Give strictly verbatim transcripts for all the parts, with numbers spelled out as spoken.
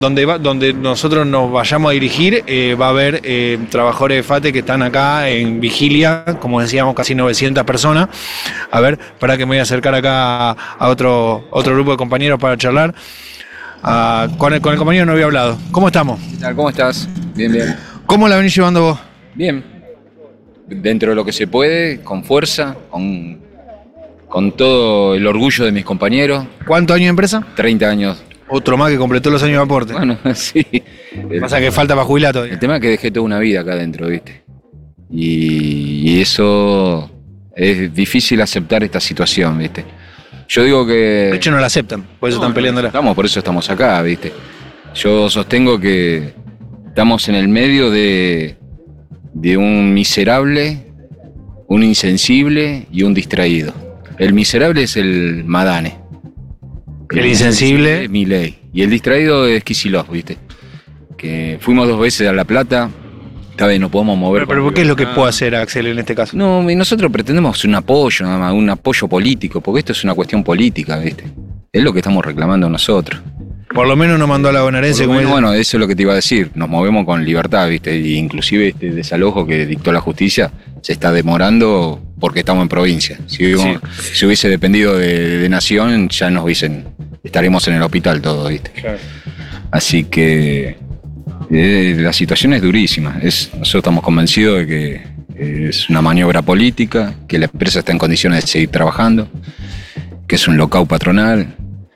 Donde, va, donde nosotros nos vayamos a dirigir, eh, va a haber eh, trabajadores de FATE que están acá en vigilia, como decíamos, casi novecientas personas. A ver, para que me voy a acercar acá a, a otro, otro grupo de compañeros para charlar. Ah, con, el, con el compañero no había hablado. ¿Cómo estamos? ¿Qué tal? ¿Cómo estás? Bien, bien. ¿Cómo la venís llevando vos? Bien. Dentro de lo que se puede, con fuerza, con, con todo el orgullo de mis compañeros. ¿Cuántos años de empresa? treinta años. Otro más que completó los años de aporte. Bueno, sí. Pasa que falta para jubilar todavía. El tema es que dejé toda una vida acá adentro, ¿viste? Y, y eso es difícil aceptar esta situación, ¿viste? Yo digo que... De hecho no la aceptan, por eso no, están peleándola. Estamos, por eso estamos acá, ¿viste? Yo sostengo que estamos en el medio de, de un miserable, un insensible y un distraído. El miserable es el Madane. El insensible. Milei. Y el distraído es Kicillof, ¿viste? Que fuimos dos veces a La Plata, esta vez no podemos mover. Pero, pero ¿qué es lo que puede hacer Axel en este caso? No, y nosotros pretendemos un apoyo, nada más, un apoyo político, porque esto es una cuestión política, ¿viste? Es lo que estamos reclamando nosotros. Por lo menos no mandó a la bonaerense. Como menos, bueno, eso es lo que te iba a decir. Nos movemos con libertad, ¿viste? Y inclusive este desalojo que dictó la justicia se está demorando porque estamos en provincia. Si, hubiese, sí. si hubiese dependido de, de Nación, ya nos dicen, estaremos en el hospital todos, ¿viste? Claro. Así que eh, la situación es durísima. Es, nosotros estamos convencidos de que es una maniobra política, que la empresa está en condiciones de seguir trabajando, que es un lockout patronal.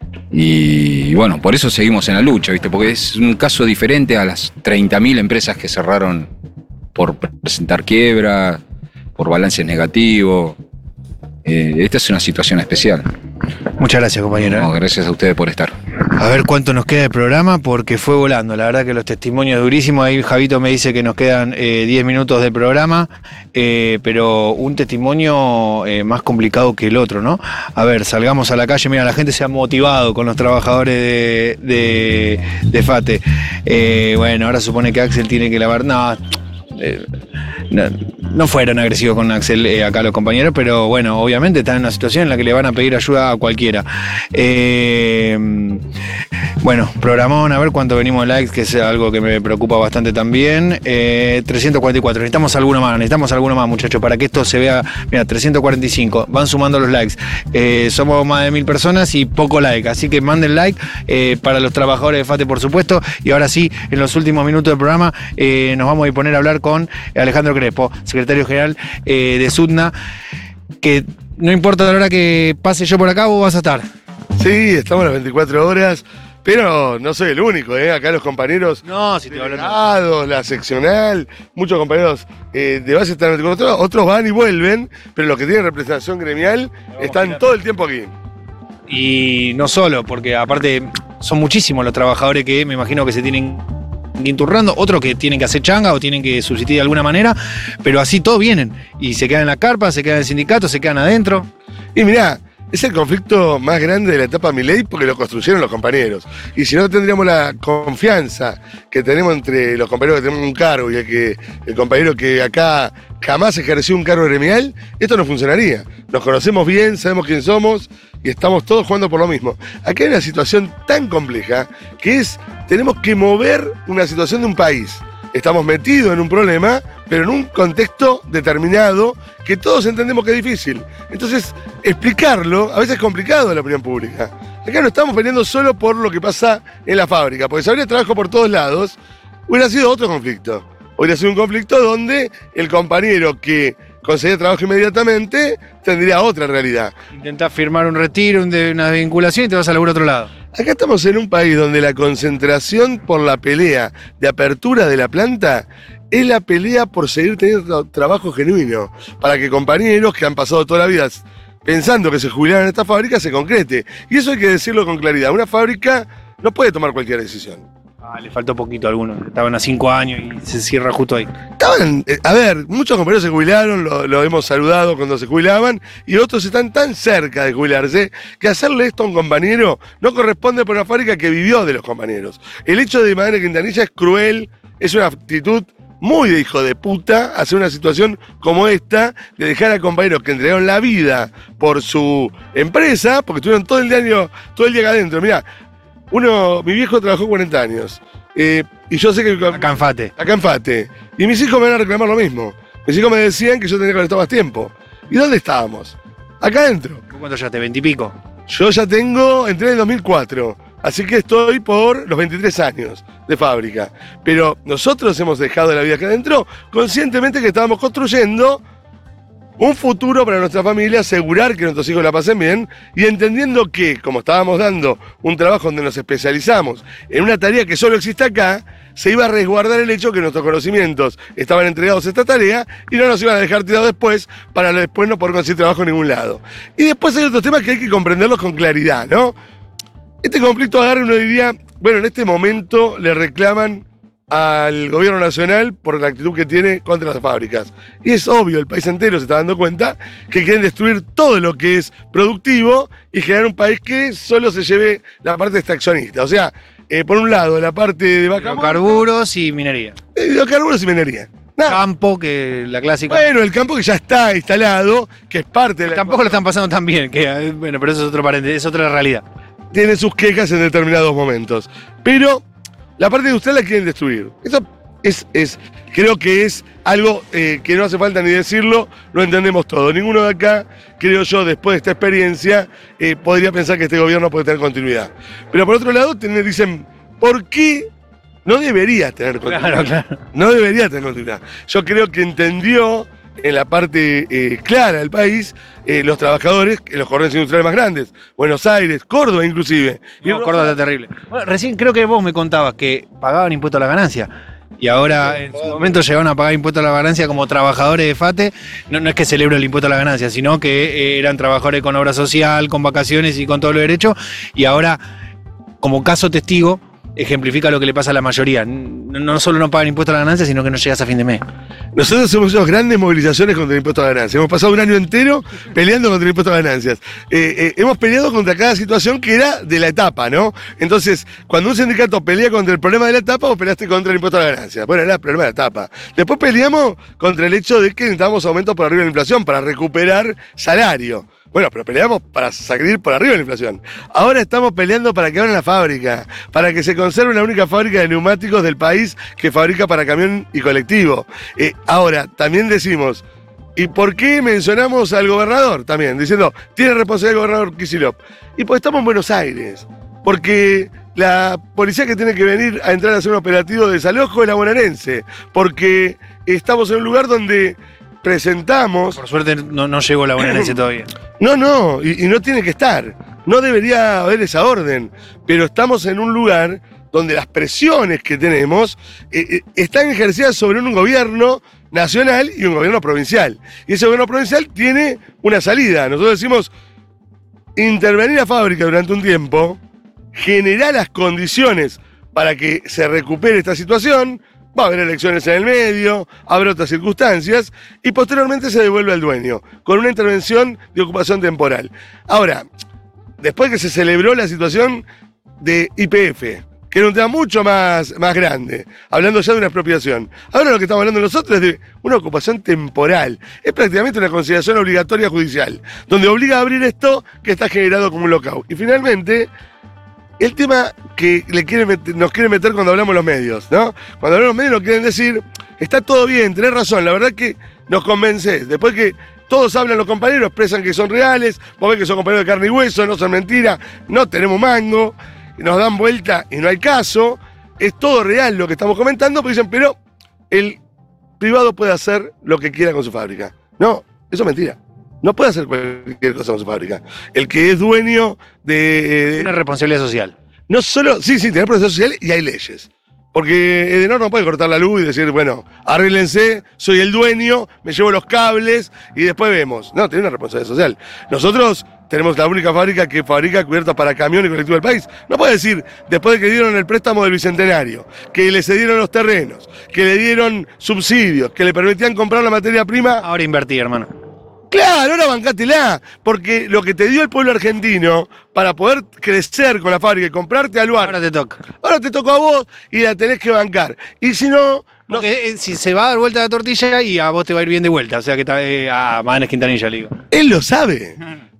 Y bueno, por eso seguimos en la lucha, ¿viste? Porque es un caso diferente a las treinta mil empresas que cerraron por presentar quiebra, por balances negativos. Eh, esta es una situación especial. Muchas gracias, compañero. No, gracias a ustedes por estar. A ver cuánto nos queda de programa, porque fue volando. La verdad que los testimonios durísimos. Ahí Javito me dice que nos quedan eh, diez minutos de programa, eh, pero un testimonio eh, más complicado que el otro, ¿no? A ver, salgamos a la calle. Mira, la gente se ha motivado con los trabajadores de, de, de FATE. Eh, bueno, ahora supone que Axel tiene que lavar. No. Eh, no, no fueron agresivos con Axel eh, acá los compañeros, pero bueno, obviamente están en una situación en la que le van a pedir ayuda a cualquiera. Eh, bueno, programón, a ver cuánto venimos de likes, que es algo que me preocupa bastante también. Eh, trescientos cuarenta y cuatro, necesitamos alguno más, necesitamos alguno más, muchachos, para que esto se vea. Mira, trescientos cuarenta y cinco, van sumando los likes. Eh, somos más de mil personas y poco like, así que manden like eh, para los trabajadores de FATE, por supuesto. Y ahora sí, en los últimos minutos del programa, eh, nos vamos a poner a hablar con Alejandro Crespo, secretario general eh, de SUTNA, que no importa la hora que pase yo por acá, vos vas a estar. Sí, estamos a las veinticuatro horas, pero no soy el único, ¿eh? Acá los compañeros no, si te delegados, la seccional, muchos compañeros eh, de base están con otros, otros van y vuelven, pero los que tienen representación gremial están todo el tiempo aquí. Y no solo, porque aparte son muchísimos los trabajadores que me imagino que se tienen turrando, otros que tienen que hacer changa o tienen que subsistir de alguna manera, pero así todos vienen y se quedan en la carpa, se quedan en el sindicato, se quedan adentro. Y mirá, es el conflicto más grande de la etapa Milei porque lo construyeron los compañeros. Y si no tendríamos la confianza que tenemos entre los compañeros que tenemos un cargo y el, que, el compañero que acá jamás ejerció un cargo gremial, esto no funcionaría. Nos conocemos bien, sabemos quién somos y estamos todos jugando por lo mismo. Acá hay una situación tan compleja que es, tenemos que mover una situación de un país. Estamos metidos en un problema, pero en un contexto determinado que todos entendemos que es difícil. Entonces, explicarlo a veces es complicado en la opinión pública. Acá no estamos peleando solo por lo que pasa en la fábrica, porque si habría trabajo por todos lados, hubiera sido otro conflicto. Hubiera sido un conflicto donde el compañero que conseguía trabajo inmediatamente tendría otra realidad. Intentás firmar un retiro, una desvinculación y te vas a laburar a otro lado. Acá estamos en un país donde la concentración por la pelea de apertura de la planta es la pelea por seguir teniendo trabajo genuino, para que compañeros que han pasado toda la vida pensando que se jubilaran en esta fábrica se concrete. Y eso hay que decirlo con claridad. Una fábrica no puede tomar cualquier decisión. Ah, le faltó poquito a algunos. Estaban a cinco años y se cierra justo ahí. Estaban, eh, a ver, muchos compañeros se jubilaron, lo, lo hemos saludado cuando se jubilaban, y otros están tan cerca de jubilarse que hacerle esto a un compañero no corresponde por una fábrica que vivió de los compañeros. El hecho de Madane Quintanilla es cruel, es una actitud muy de hijo de puta hacer una situación como esta, de dejar a compañeros que entregaron la vida por su empresa, porque estuvieron todo el día, todo el día acá adentro. Mirá, uno, mi viejo trabajó cuarenta años. Eh, y yo sé que... Acá en Fate. Acá en Fate. Y mis hijos me van a reclamar lo mismo. Mis hijos me decían que yo tenía que haber estado más tiempo. ¿Y dónde estábamos? Acá adentro. ¿Cuánto ya te? ¿Veintipico? Yo ya tengo, entré en el dos mil cuatro. Así que estoy por los veintitrés años de fábrica. Pero nosotros hemos dejado la vida acá adentro conscientemente que estábamos construyendo un futuro para nuestra familia, asegurar que nuestros hijos la pasen bien y entendiendo que, como estábamos dando un trabajo donde nos especializamos en una tarea que solo existe acá, se iba a resguardar el hecho que nuestros conocimientos estaban entregados a esta tarea y no nos iban a dejar tirados después para después no poder conseguir trabajo en ningún lado. Y después hay otros temas que hay que comprenderlos con claridad, ¿no? Este conflicto agarre, uno diría, bueno, en este momento le reclaman al gobierno nacional por la actitud que tiene contra las fábricas. Y es obvio, el país entero se está dando cuenta que quieren destruir todo lo que es productivo y generar un país que solo se lleve la parte extraccionista. O sea, eh, por un lado, la parte de vaca Hidrocarburos y minería. muerta, hidrocarburos y minería. Nada. Campo, que la clásica. Bueno, el campo que ya está instalado, que es parte de la... Tampoco lo están pasando tan bien, que eh, bueno, pero eso es otro paréntesis, es otra realidad. Tiene sus quejas en determinados momentos. Pero la parte industrial la quieren destruir. Eso es, es creo que es algo eh, que no hace falta ni decirlo, lo entendemos todo. Ninguno de acá, creo yo, después de esta experiencia, eh, podría pensar que este gobierno puede tener continuidad. Pero por otro lado, tener, dicen, ¿por qué no debería tener continuidad? Claro, claro. No debería tener continuidad. Yo creo que entendió en la parte eh, clara del país, eh, los trabajadores en los corredores industriales más grandes, Buenos Aires, Córdoba inclusive. Y No, Córdoba está terrible. Bueno, recién creo que vos me contabas que pagaban impuesto a la ganancia. Y ahora en su momento llegaron a pagar impuesto a la ganancia como trabajadores de Fate. No, no es que celebro el impuesto a la ganancia, sino que eh, eran trabajadores con obra social, con vacaciones y con todo lo derecho. Y ahora, como caso testigo, ejemplifica lo que le pasa a la mayoría. No, no solo no pagan impuesto a la ganancia, sino que no llegas a fin de mes. Nosotros hemos hecho grandes movilizaciones contra el impuesto a la ganancia. Hemos pasado un año entero peleando contra el impuesto a ganancias. Eh, eh, hemos peleado contra cada situación que era de la etapa, ¿no? Entonces, cuando un sindicato pelea contra el problema de la etapa, vos peleaste contra el impuesto a la ganancia. Bueno, era el problema de la etapa. Después peleamos contra el hecho de que necesitábamos aumentos por arriba de la inflación para recuperar salario. Bueno, pero peleamos para salir por arriba de la inflación. Ahora estamos peleando para que abran la fábrica, para que se conserve la única fábrica de neumáticos del país que fabrica para camión y colectivo. Eh, ahora, también decimos, ¿y por qué mencionamos al gobernador también? Diciendo, tiene responsabilidad el gobernador Kicillof. Y pues estamos en Buenos Aires, porque la policía que tiene que venir a entrar a hacer un operativo de desalojo es la bonaerense, porque estamos en un lugar donde presentamos... Por suerte no, no llegó la bonaerense todavía. No, no, y, y no tiene que estar. No debería haber esa orden. Pero estamos en un lugar donde las presiones que tenemos eh, eh, están ejercidas sobre un gobierno nacional y un gobierno provincial. Y ese gobierno provincial tiene una salida. Nosotros decimos, intervenir a fábrica durante un tiempo, generar las condiciones para que se recupere esta situación. Va a haber elecciones en el medio, habrá otras circunstancias, y posteriormente se devuelve al dueño, con una intervención de ocupación temporal. Ahora, después que se celebró la situación de Y P F, que era un tema mucho más, más grande, hablando ya de una expropiación. Ahora lo que estamos hablando nosotros es de una ocupación temporal. Es prácticamente una consideración obligatoria judicial, donde obliga a abrir esto que está generado como un lockout. Y finalmente... el tema que le quieren meter, nos quieren meter cuando hablamos los medios, ¿no? Cuando hablamos los medios nos quieren decir, está todo bien, tenés razón, la verdad que nos convencés. Después que todos hablan los compañeros, expresan que son reales, vos ves que son compañeros de carne y hueso, no son mentiras, no tenemos mango, nos dan vuelta y no hay caso, es todo real lo que estamos comentando, pero dicen, pero el privado puede hacer lo que quiera con su fábrica. No, eso es mentira. No puede hacer cualquier cosa con su fábrica. El que es dueño de... Una responsabilidad social. No solo... Sí, sí, tiene responsabilidad social y hay leyes. Porque Edenor no puede cortar la luz y decir, bueno, arréglense, soy el dueño, me llevo los cables y después vemos. No, tiene una responsabilidad social. Nosotros tenemos la única fábrica que fabrica cubiertas para camión y colectivo del país. No puede decir, después de que dieron el préstamo del Bicentenario, que le cedieron los terrenos, que le dieron subsidios, que le permitían comprar la materia prima... Ahora invertí, hermano. Claro, ahora bancátela, porque lo que te dio el pueblo argentino para poder crecer con la fábrica y comprarte al lugar. Ahora te toca. Ahora te toca a vos y la tenés que bancar. Y si no... no Porque, eh, si se va a dar vuelta la tortilla y a vos te va a ir bien de vuelta. O sea que está eh, a Maganes Quintanilla, le digo. él lo sabe.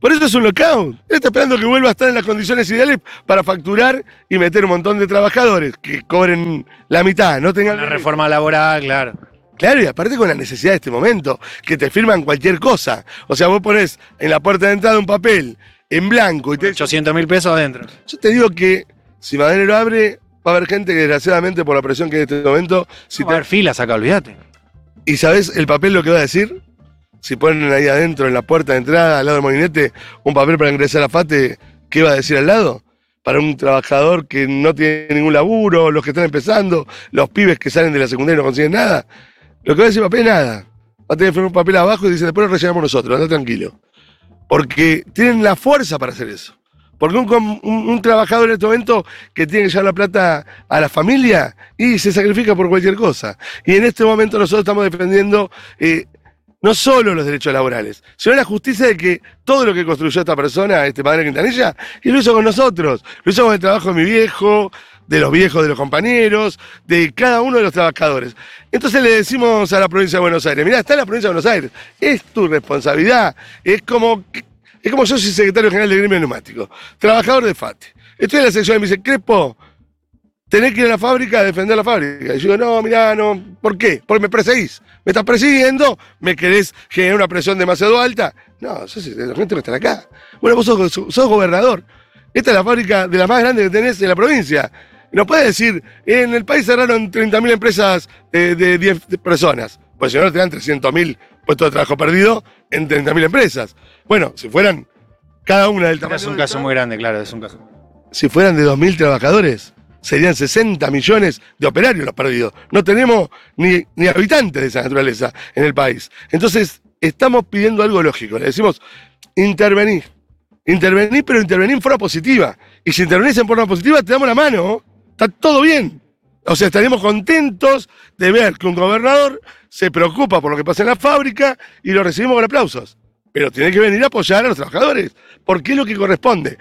Por eso es un lockout. Él está esperando que vuelva a estar en las condiciones ideales para facturar y meter un montón de trabajadores que cobren la mitad, no tengan... Una reforma laboral, claro. Claro, y aparte con la necesidad de este momento, que te firman cualquier cosa. O sea, vos ponés en la puerta de entrada un papel en blanco y te... ochocientos mil pesos adentro. Yo te digo que si Madero abre, va a haber gente que desgraciadamente por la presión que hay en este momento... Si no, va a te... haber filas acá, olvídate. ¿Y sabés el papel lo que va a decir? Si ponen ahí adentro, en la puerta de entrada, al lado del molinete, un papel para ingresar a FATE, ¿qué va a decir al lado? Para un trabajador que no tiene ningún laburo, los que están empezando, los pibes que salen de la secundaria y no consiguen nada. Lo que va a decir papel, nada. Va a tener que firmar un papel abajo y dice, después lo rellenamos nosotros, anda tranquilo. Porque tienen la fuerza para hacer eso. Porque un, un, un trabajador en este momento que tiene que llevar la plata a la familia y se sacrifica por cualquier cosa. Y en este momento nosotros estamos defendiendo eh, no solo los derechos laborales, sino la justicia de que todo lo que construyó esta persona, este Madero Quintanilla, y lo hizo con nosotros. Lo hizo con el trabajo de mi viejo, de los viejos de los compañeros, de cada uno de los trabajadores. Entonces le decimos a la provincia de Buenos Aires, mirá, está en la provincia de Buenos Aires, es tu responsabilidad, es como, es como yo soy secretario general del gremio neumático, trabajador de FATE. Estoy en la sección y me dice, Crespo, tenés que ir a la fábrica a defender la fábrica. Y yo digo, no, mirá, no, ¿por qué? Porque me perseguís, me estás persiguiendo, me querés generar una presión demasiado alta. No, yo sé, la gente no está acá. Bueno, vos sos, sos gobernador. Esta es la fábrica de las más grandes que tenés en la provincia. No puedes decir, en el país cerraron treinta mil empresas de, de diez personas. Pues si no, te dan trescientos mil puestos de trabajo perdido en treinta mil empresas. Bueno, si fueran cada una del tamaño... Es un caso muy grande, claro, es un caso. Si fueran de dos mil trabajadores, serían sesenta millones de operarios los perdidos. No tenemos ni, ni habitantes de esa naturaleza en el país. Entonces, estamos pidiendo algo lógico. Le decimos, intervenir. Intervenir, pero intervenir en forma positiva. Y si intervenís en forma positiva, te damos la mano. Está todo bien. O sea, estaríamos contentos de ver que un gobernador se preocupa por lo que pasa en la fábrica y lo recibimos con aplausos. Pero tiene que venir a apoyar a los trabajadores, porque es lo que corresponde.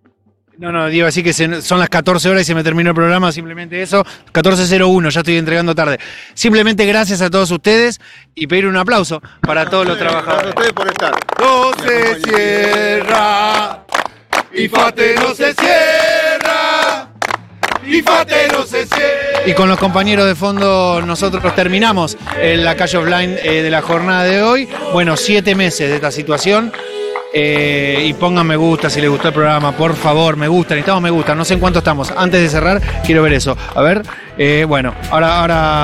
No, no, Diego, así que se, son las catorce horas y se me terminó el programa, simplemente eso. catorce cero uno, ya estoy entregando tarde. Simplemente gracias a todos ustedes y pedir un aplauso para todos los trabajadores. Gracias a ustedes por estar. No se cierra, y FATE no se cierra, y FATE no se cierra. Y con los compañeros de fondo nosotros terminamos la Calle Offline eh, de la jornada de hoy. Bueno, siete meses de esta situación. Eh, y pongan me gusta si les gustó el programa, por favor, me gusta, necesitamos me gusta, no sé en cuánto estamos. Antes de cerrar, quiero ver eso. A ver, eh, bueno, ahora,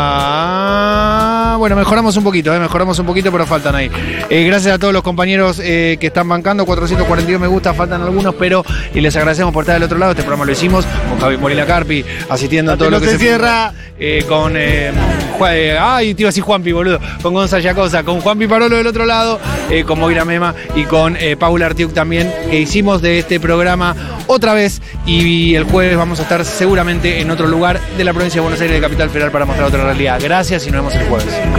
ahora, bueno, mejoramos un poquito, eh, mejoramos un poquito, pero faltan ahí. Eh, gracias a todos los compañeros eh, que están bancando, cuatrocientos cuarenta y dos me gusta, faltan algunos, pero y les agradecemos por estar del otro lado. Este programa lo hicimos con Javi Molina Carpi, asistiendo a todo no lo que se se cierra. Eh, con, eh, Juan, eh, ay, te iba a decir Juanpi, boludo, con Gonzalo Yacosa, con Juanpi Parolo del otro lado, eh, con Moira Mema y con eh, Paula Artiuk también, que hicimos de este programa otra vez, y el jueves vamos a estar seguramente en otro lugar de la provincia de Buenos Aires, de Capital Federal, para mostrar otra realidad. Gracias y nos vemos el jueves.